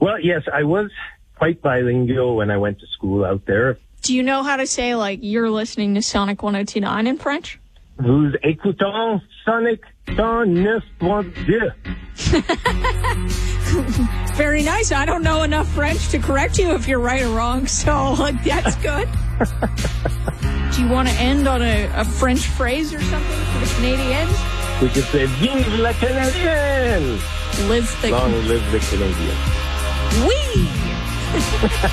Well, yes, I was quite bilingual when I went to school out there. Do you know how to say, like, you're listening to Sonic 102.9 in French? Vous écoutez Sonic 109.2. Very nice. I don't know enough French to correct you if you're right or wrong, so like, that's good. Do you want to end on a French phrase or something for the Canadians? We could say, Vive la Canadienne! Live the... Long live the Canadian. Oui!